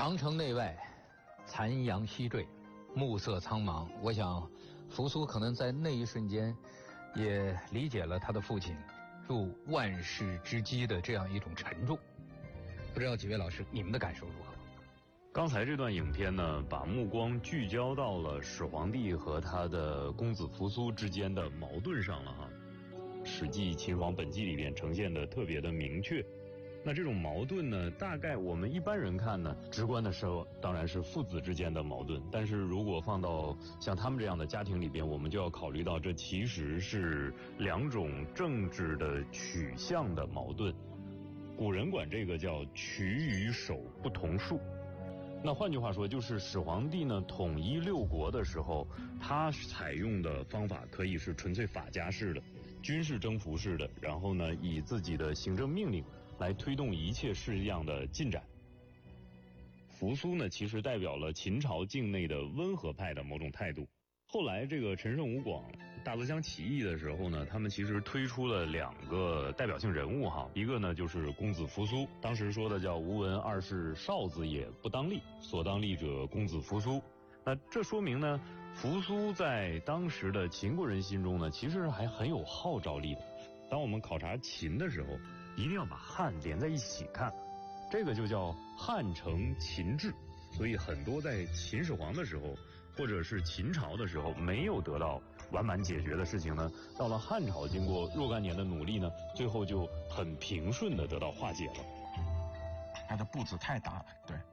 长城内外，残阳西坠，暮色苍茫。我想，扶苏可能在那一瞬间，也理解了他的父亲入万世之基的这样一种沉重。不知道几位老师，你们的感受如何？ 刚才这段影片呢，把目光聚焦到了始皇帝和他的公子扶苏之间的矛盾上了哈。《史记·秦皇本纪》里边呈现的特别的明确。那这种矛盾呢，大概我们一般人看呢，直观的说当然是父子之间的矛盾。但是如果放到像他们这样的家庭里边，我们就要考虑到这其实是两种政治的取向的矛盾。古人管这个叫取与守不同术。那换句话说，就是始皇帝呢统一六国的时候，他采用的方法可以是纯粹法家式的、军事征服式的，然后呢以自己的行政命令来推动一切事项的进展。扶苏呢，其实代表了秦朝境内的温和派的某种态度。后来这个陈胜吴广大泽乡起义的时候呢，他们其实推出了两个代表性人物哈，一个呢就是公子扶苏，当时说的叫吾闻二世少子也，不当立，所当立者公子扶苏。那这说明呢，扶苏在当时的秦国人心中呢，其实还很有号召力的。当我们考察秦的时候，一定要把汉连在一起看，这个就叫汉承秦制。所以很多在秦始皇的时候，或者是秦朝的时候没有得到完满解决的事情呢，到了汉朝经过若干年的努力呢，最后就很平顺的得到化解了。 它的步子太大了，对。